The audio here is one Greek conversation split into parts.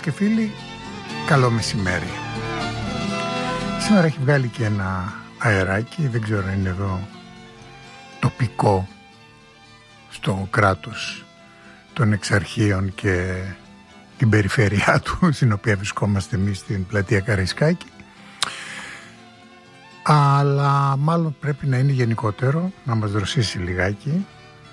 και φίλοι, καλό μεσημέρι. Σήμερα έχει βγάλει και ένα αεράκι, δεν ξέρω αν είναι εδώ τοπικό στο κράτος των Εξαρχείων και την περιφέρειά του, στην οποία βρισκόμαστε εμείς στην πλατεία Καραϊσκάκη, αλλά μάλλον πρέπει να είναι γενικότερο, να μας δροσίσει λιγάκι.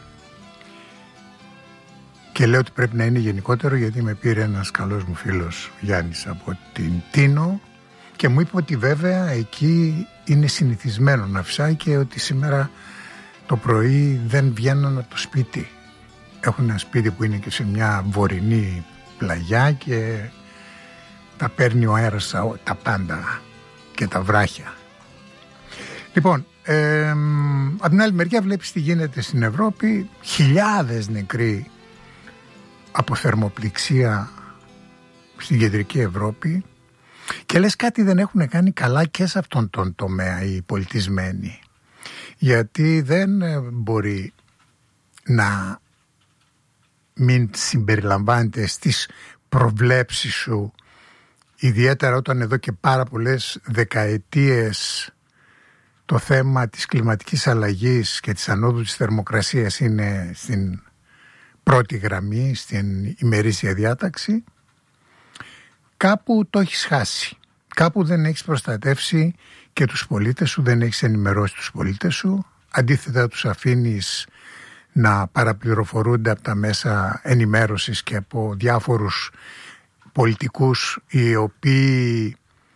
Και λέω ότι πρέπει να είναι γενικότερο γιατί με πήρε ένας καλός μου φίλος Γιάννης από την Τίνο και μου είπε ότι βέβαια εκεί είναι συνηθισμένο να φυσάει και ότι σήμερα το πρωί δεν βγαίνουν από το σπίτι. Έχουν ένα σπίτι που είναι και σε μια βορεινή πλαγιά και τα παίρνει ο αέρας τα πάντα και τα βράχια. Λοιπόν, από την άλλη μεριά βλέπεις τι γίνεται στην Ευρώπη, χιλιάδες νεκροί από θερμοπληξία στην κεντρική Ευρώπη και λες κάτι δεν έχουν κάνει καλά και σε αυτόν τον τομέα οι πολιτισμένοι, γιατί δεν μπορεί να μην συμπεριλαμβάνεται στις προβλέψεις σου, ιδιαίτερα όταν εδώ και πάρα πολλές δεκαετίες το θέμα της κλιματικής αλλαγής και της ανόδου της θερμοκρασίας είναι στην πρώτη γραμμή, στην ημερήσια διάταξη. Κάπου το έχεις χάσει. Κάπου δεν έχεις προστατεύσει και τους πολίτες σου, δεν έχεις ενημερώσει τους πολίτες σου. Αντίθετα τους αφήνεις να παραπληροφορούνται από τα μέσα ενημέρωσης και από διάφορους πολιτικούς οι οποίοι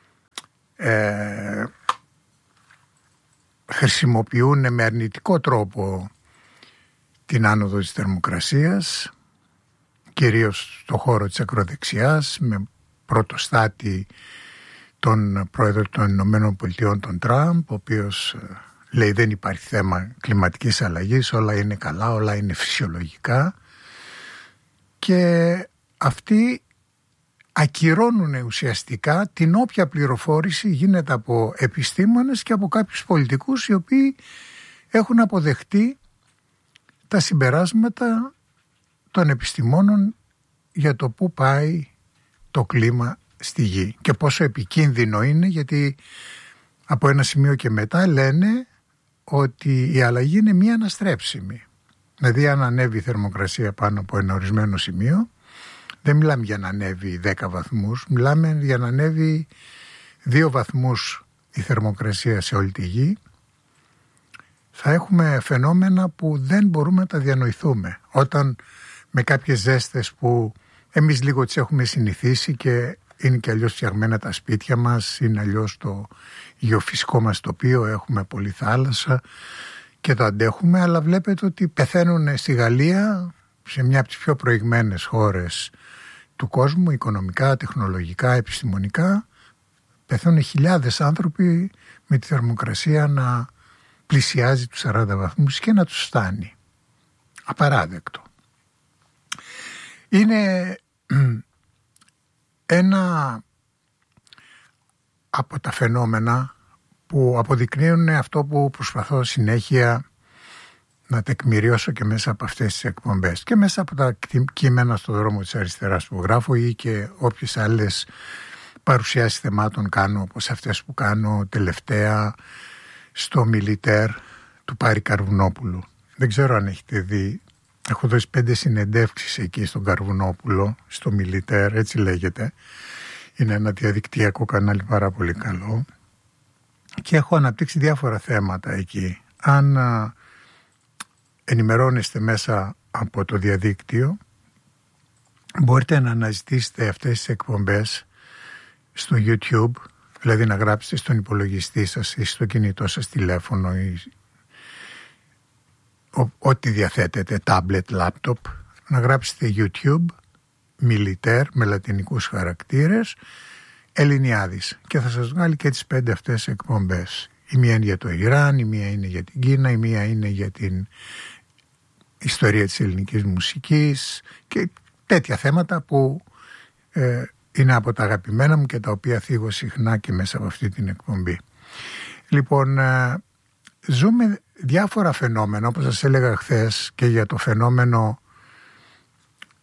χρησιμοποιούν με αρνητικό τρόπο την άνοδο της θερμοκρασίας, κυρίως στο χώρο της ακροδεξιάς, με πρωτοστάτη τον πρόεδρο των Ηνωμένων Πολιτειών, τον Τραμπ, ο οποίος λέει δεν υπάρχει θέμα κλιματικής αλλαγής, όλα είναι καλά, όλα είναι φυσιολογικά, και αυτοί ακυρώνουν ουσιαστικά την όποια πληροφόρηση γίνεται από επιστήμονες και από κάποιους πολιτικούς οι οποίοι έχουν αποδεχτεί τα συμπεράσματα των επιστημόνων για το πού πάει το κλίμα στη γη και πόσο επικίνδυνο είναι, γιατί από ένα σημείο και μετά λένε ότι η αλλαγή είναι μία αναστρέψιμη. Δηλαδή αν ανέβει η θερμοκρασία πάνω από ένα ορισμένο σημείο, δεν μιλάμε για να ανέβει 10 βαθμούς, μιλάμε για να ανέβει 2 βαθμούς η θερμοκρασία σε όλη τη γη. Θα έχουμε φαινόμενα που δεν μπορούμε να τα διανοηθούμε. Όταν με κάποιες ζέστες που εμείς λίγο τις έχουμε συνηθίσει και είναι και αλλιώς φτιαγμένα τα σπίτια μας, είναι αλλιώς το γεωφυσικό μας τοπίο, έχουμε πολλή θάλασσα και το αντέχουμε, αλλά βλέπετε ότι πεθαίνουν στη Γαλλία, σε μια από τις πιο προηγμένες χώρες του κόσμου, οικονομικά, τεχνολογικά, επιστημονικά, πεθαίνουν χιλιάδες άνθρωποι με τη θερμοκρασία να πλησιάζει τους 40 βαθμούς και να τους φτάνει. Απαράδεκτο. Είναι ένα από τα φαινόμενα που αποδεικνύουν αυτό που προσπαθώ συνέχεια να τεκμηριώσω και μέσα από αυτές τις εκπομπές και μέσα από τα κείμενα στο δρόμο της αριστεράς που γράφω ή και όποιες άλλες παρουσιάσεις θεμάτων κάνω, όπως αυτές που κάνω τελευταία στο Μιλιτέρ του Πάρη Καρβουνόπουλου. Δεν ξέρω αν έχετε δει, έχω δώσει 5 συνεντεύξεις εκεί στον Καρβουνόπουλο, στο Μιλιτέρ, έτσι λέγεται. Είναι ένα διαδικτυακό κανάλι πάρα πολύ καλό και έχω αναπτύξει διάφορα θέματα εκεί. Αν ενημερώνεστε μέσα από το διαδίκτυο, μπορείτε να αναζητήσετε αυτές τις εκπομπές στο YouTube, δηλαδή να γράψετε στον υπολογιστή σας ή στο κινητό σας τηλέφωνο ή ό,τι διαθέτετε, tablet, laptop, να γράψετε YouTube, Μιλιτέρ με λατινικούς χαρακτήρες, Ελληνιάδης, και θα σας βγάλει και τις 5 αυτές εκπομπές. Η μία είναι για το Ιράν, η μία είναι για την Κίνα, η μία είναι για την ιστορία της ελληνικής μουσικής και τέτοια θέματα που είναι από τα αγαπημένα μου και τα οποία θίγω συχνά και μέσα από αυτή την εκπομπή. Λοιπόν, ζούμε διάφορα φαινόμενα, όπως σας έλεγα χθες, και για το φαινόμενο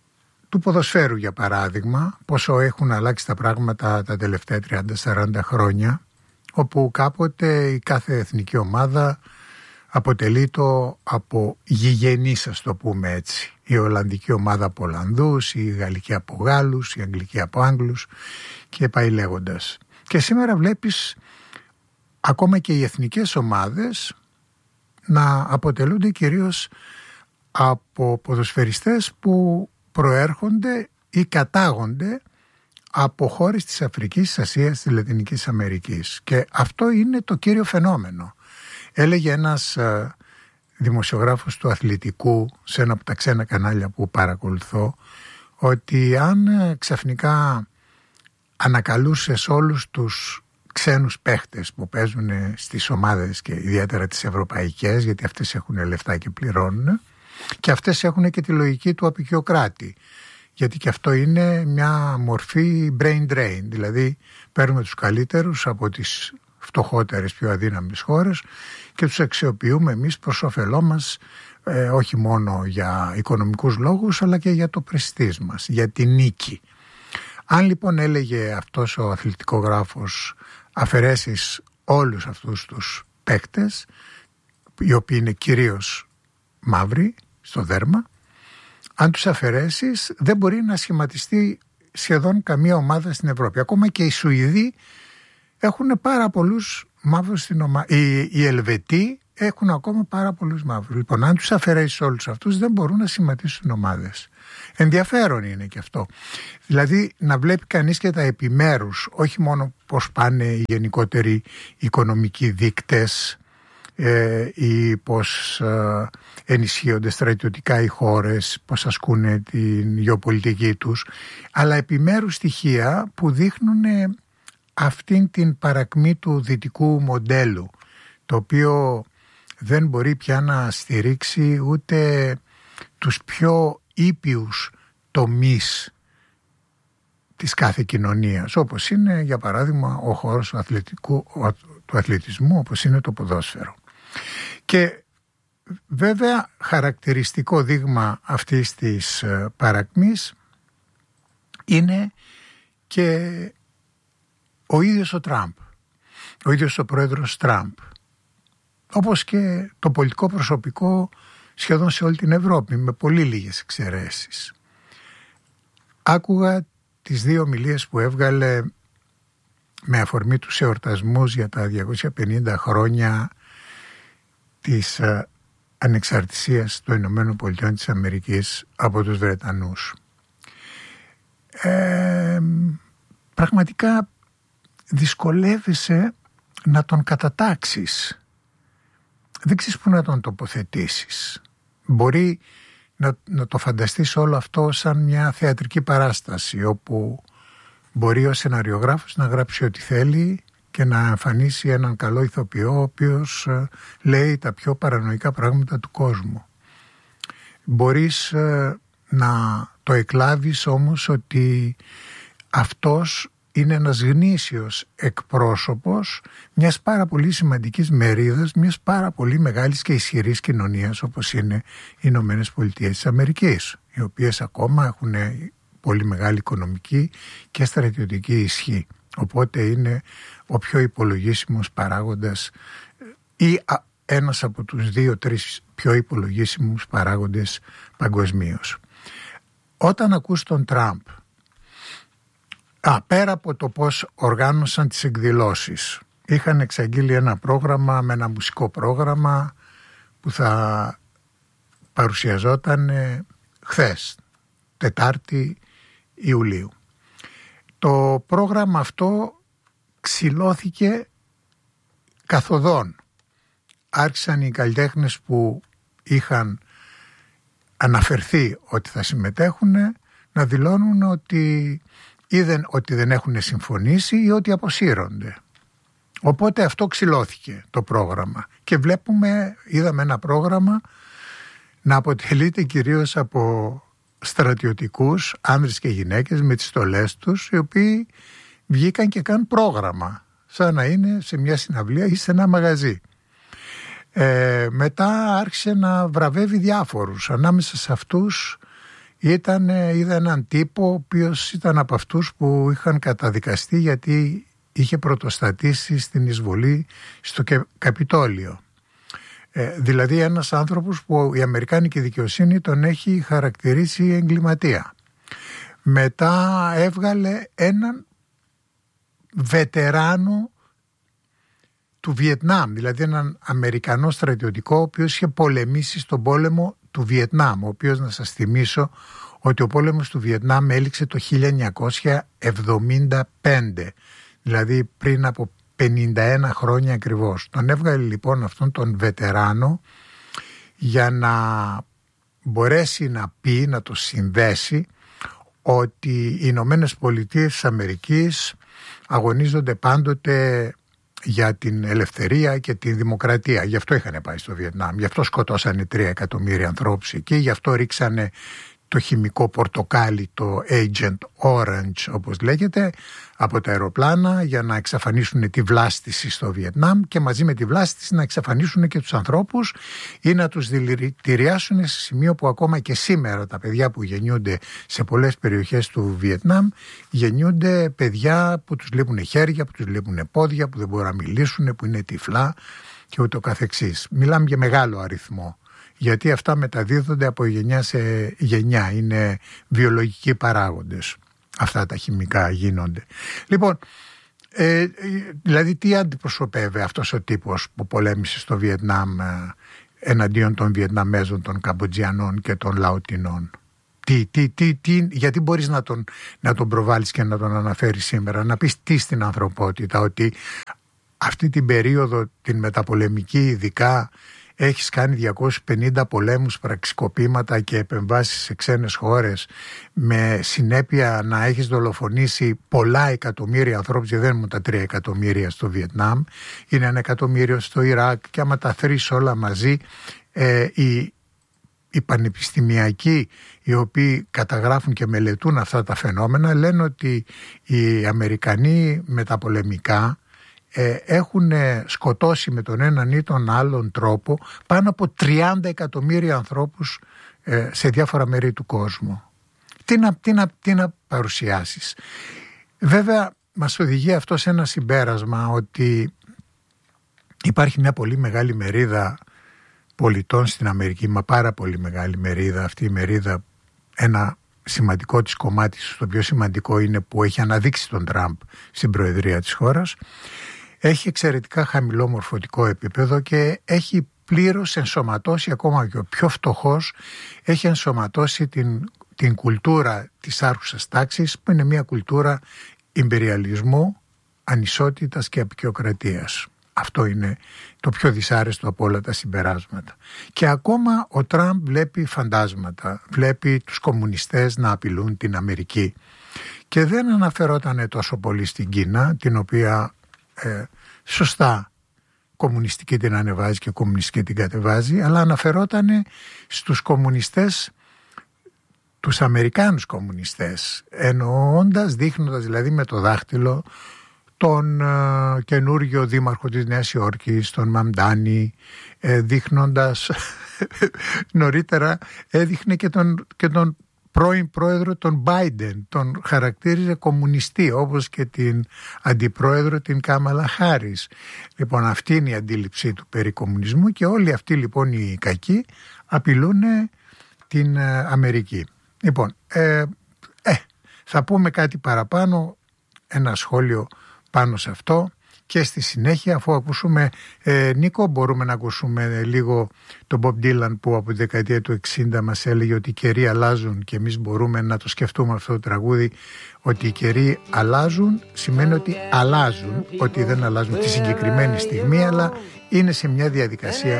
του ποδοσφαίρου για παράδειγμα, πόσο έχουν αλλάξει τα πράγματα τα τελευταία 30-40 χρόνια, όπου κάποτε η κάθε εθνική ομάδα αποτελείται από γηγενείς, ας το πούμε έτσι. Η Ολλανδική ομάδα από Ολλανδούς, η Γαλλική από Γάλλους, η Αγγλική από Άγγλους και πάει λέγοντας. Και σήμερα βλέπεις ακόμα και οι εθνικές ομάδες να αποτελούνται κυρίως από ποδοσφαιριστές που προέρχονται ή κατάγονται από χώρες της Αφρικής, της Ασίας, της Λατινικής Αμερικής. Και αυτό είναι το κύριο φαινόμενο. Έλεγε ένας δημοσιογράφος του αθλητικού σε ένα από τα ξένα κανάλια που παρακολουθώ, ότι αν ξαφνικά ανακαλούσες όλους τους ξένους παίχτες που παίζουν στις ομάδες και ιδιαίτερα τις ευρωπαϊκές, γιατί αυτές έχουν λεφτά και πληρώνουν, και αυτές έχουν και τη λογική του απικιοκράτη, γιατί και αυτό είναι μια μορφή brain drain, δηλαδή παίρνουμε τους καλύτερους από τις φτωχότερες, πιο αδύναμες χώρες και τους αξιοποιούμε εμείς προς όφελό μας, όχι μόνο για οικονομικούς λόγους αλλά και για το πρεστίζ μας, για τη νίκη. Αν λοιπόν έλεγε αυτός ο αθλητικογράφος αφαιρέσεις όλους αυτούς τους παίκτες, οι οποίοι είναι κυρίως μαύροι στο δέρμα, αν τους αφαιρέσεις δεν μπορεί να σχηματιστεί σχεδόν καμία ομάδα στην Ευρώπη. Ακόμα και οι Σουηδοί έχουν πάρα πολλούς μαύρους στην ομάδα. Οι Ελβετοί έχουν ακόμα πάρα πολλούς μαύρους. Λοιπόν, αν τους αφαιρέσεις όλους αυτούς δεν μπορούν να σχηματίσουν ομάδες. Ενδιαφέρον είναι και αυτό. Δηλαδή να βλέπει κανείς και τα επιμέρους, όχι μόνο πώς πάνε οι γενικότεροι οικονομικοί δείκτες ή πώς ενισχύονται στρατιωτικά οι χώρες, πώς ασκούν την γεωπολιτική τους, αλλά επιμέρους στοιχεία που δείχνουν αυτήν την παρακμή του δυτικού μοντέλου, το οποίο δεν μπορεί πια να στηρίξει ούτε τους πιο ήπιους τομείς της κάθε κοινωνίας, όπως είναι για παράδειγμα ο χώρος του αθλητισμού, όπως είναι το ποδόσφαιρο. Και βέβαια χαρακτηριστικό δείγμα αυτής της παρακμής είναι και ο ίδιος ο Τραμπ, ο ίδιος ο πρόεδρος Τραμπ, όπως και το πολιτικό προσωπικό σχεδόν σε όλη την Ευρώπη, με πολύ λίγες εξαιρέσεις. Άκουγα τις δύο ομιλίες που έβγαλε με αφορμή τους εορτασμούς για τα 250 χρόνια της ανεξαρτησίας των Ηνωμένων Πολιτειών της Αμερικής από τους Βρετανούς. Πραγματικά δυσκολεύεσαι να τον κατατάξεις. Δεν ξέρεις πού να τον τοποθετήσεις. Μπορεί να το φανταστείς όλο αυτό σαν μια θεατρική παράσταση, όπου μπορεί ο σεναριογράφος να γράψει ό,τι θέλει και να εμφανίσει έναν καλό ηθοποιό ο οποίος λέει τα πιο παρανοϊκά πράγματα του κόσμου. Μπορείς να το εκλάβεις όμως ότι αυτός είναι ένας γνήσιος εκπρόσωπος μιας πάρα πολύ σημαντικής μερίδας, μιας πάρα πολύ μεγάλης και ισχυρής κοινωνίας όπως είναι οι Ηνωμένες Πολιτείες της Αμερικής, οι οποίες ακόμα έχουν πολύ μεγάλη οικονομική και στρατιωτική ισχύ. Οπότε είναι ο πιο υπολογίσιμος παράγοντας ή ένας από τους 2-3 πιο υπολογίσιμους παράγοντες παγκοσμίως. Όταν ακούς τον Τραμπ, πέρα από το πώς οργάνωσαν τις εκδηλώσεις, είχαν εξαγγείλει ένα πρόγραμμα με ένα μουσικό πρόγραμμα που θα παρουσιαζόταν χθες, Τετάρτη Ιουλίου. Το πρόγραμμα αυτό ξυλώθηκε καθοδόν. Άρχισαν οι καλλιτέχνες που είχαν αναφερθεί ότι θα συμμετέχουν να δηλώνουν ότι ότι δεν έχουν συμφωνήσει ή ότι αποσύρονται. Οπότε αυτό ξυλώθηκε το πρόγραμμα και είδαμε ένα πρόγραμμα να αποτελείται κυρίως από στρατιωτικούς, άνδρες και γυναίκες με τις στολές τους, οι οποίοι βγήκαν και κάνουν πρόγραμμα σαν να είναι σε μια συναυλία ή σε ένα μαγαζί. Μετά άρχισε να βραβεύει διάφορους, ανάμεσα σε αυτούς είδα έναν τύπο ο οποίος ήταν από αυτούς που είχαν καταδικαστεί γιατί είχε πρωτοστατήσει στην εισβολή στο Καπιτόλιο. Δηλαδή ένας άνθρωπος που η αμερικάνικη δικαιοσύνη τον έχει χαρακτηρίσει εγκληματία. Μετά έβγαλε έναν βετεράνο του Βιετνάμ, δηλαδή έναν Αμερικανό στρατιωτικό ο οποίος είχε πολεμήσει στον πόλεμο του Βιετνάμ, ο οποίος, να σας θυμίσω ότι ο πόλεμος του Βιετνάμ έληξε το 1975, δηλαδή πριν από 51 χρόνια ακριβώς. Τον έβγαλε λοιπόν αυτόν τον βετεράνο για να μπορέσει να πει, να το συνδέσει ότι οι Ηνωμένες Πολιτείες της Αμερικής αγωνίζονται πάντοτε για την ελευθερία και την δημοκρατία. Γι' αυτό είχαν πάει στο Βιετνάμ, γι' αυτό σκοτώσανε 3 εκατομμύρια ανθρώπους εκεί, γι' αυτό ρίξανε το χημικό πορτοκάλι, το Agent Orange όπως λέγεται, από τα αεροπλάνα για να εξαφανίσουν τη βλάστηση στο Βιετνάμ και μαζί με τη βλάστηση να εξαφανίσουν και τους ανθρώπους ή να τους δηλητηριάσουν σε σημείο που ακόμα και σήμερα τα παιδιά που γεννιούνται σε πολλές περιοχές του Βιετνάμ γεννιούνται παιδιά που τους λείπουν χέρια, που τους λείπουν πόδια, που δεν μπορούν να μιλήσουν, που είναι τυφλά και ούτω καθεξής. Μιλάμε για μεγάλο αριθμό, γιατί αυτά μεταδίδονται από γενιά σε γενιά, είναι βιολογικοί παράγοντες. Αυτά τα χημικά γίνονται. Λοιπόν, δηλαδή τι αντιπροσωπεύει αυτός ο τύπος που πολέμησε στο Βιετνάμ εναντίον των Βιετναμέζων, των Καμποτζιανών και των Λαοτινών? Γιατί μπορείς να τον προβάλλεις και να τον αναφέρεις σήμερα, να πεις τι στην ανθρωπότητα, ότι αυτή την περίοδο, την μεταπολεμική ειδικά, έχεις κάνει 250 πολέμους, πραξικοπήματα και επεμβάσεις σε ξένες χώρες, με συνέπεια να έχεις δολοφονήσει πολλά εκατομμύρια ανθρώπους, και δεν ήμουν τα 3 εκατομμύρια στο Βιετνάμ, είναι 1 εκατομμύριο στο Ιράκ, και άμα τα θρεις όλα μαζί, οι πανεπιστημιακοί οι οποίοι καταγράφουν και μελετούν αυτά τα φαινόμενα λένε ότι οι Αμερικανοί μεταπολεμικά έχουν σκοτώσει με τον έναν ή τον άλλον τρόπο πάνω από 30 εκατομμύρια ανθρώπους σε διάφορα μέρη του κόσμου. Τι να παρουσιάσεις? Βέβαια μας οδηγεί αυτό σε ένα συμπέρασμα ότι υπάρχει μια πολύ μεγάλη μερίδα πολιτών στην Αμερική, μα πάρα πολύ μεγάλη μερίδα. Αυτή η μερίδα, ένα σημαντικό της κομμάτι, το πιο σημαντικό είναι που έχει αναδείξει τον Τραμπ στην προεδρία της χώρας, έχει εξαιρετικά χαμηλό μορφωτικό επίπεδο και έχει πλήρως ενσωματώσει, ακόμα και ο πιο φτωχός, έχει ενσωματώσει την κουλτούρα της άρχουσας τάξης, που είναι μια κουλτούρα ιμπεριαλισμού, ανισότητας και απεικιοκρατίας. Αυτό είναι το πιο δυσάρεστο από όλα τα συμπεράσματα. Και ακόμα ο Τραμπ βλέπει φαντάσματα, βλέπει τους κομμουνιστές να απειλούν την Αμερική. Και δεν αναφερόταν τόσο πολύ στην Κίνα, την οποία σωστά κομμουνιστική την ανεβάζει και κομμουνιστική την κατεβάζει, αλλά αναφερόταν στους κομμουνιστές, τους Αμερικάνους κομμουνιστές, εννοώντας, δείχνοντας δηλαδή με το δάχτυλο τον καινούργιο δήμαρχο της Νέας Υόρκης, τον Μαμντάνι, δείχνοντας νωρίτερα έδειχνε και τον πρώην πρόεδρο τον Biden, τον χαρακτήριζε κομμουνιστή, όπως και την αντιπρόεδρο την Κάμαλα Χάρις. Λοιπόν, αυτή είναι η αντίληψή του περί κομμουνισμού και όλοι αυτοί λοιπόν οι κακοί απειλούν την Αμερική. Λοιπόν, θα πούμε κάτι παραπάνω, ένα σχόλιο πάνω σε αυτό και στη συνέχεια, αφού ακούσουμε Νίκο, μπορούμε να ακούσουμε λίγο τον Bob Dylan που από τη δεκαετία του 60 μας έλεγε ότι οι καιροί αλλάζουν, και εμείς μπορούμε να το σκεφτούμε αυτό το τραγούδι, ότι οι καιροί αλλάζουν σημαίνει ότι αλλάζουν, ότι δεν αλλάζουν τη συγκεκριμένη στιγμή, αλλά είναι σε μια διαδικασία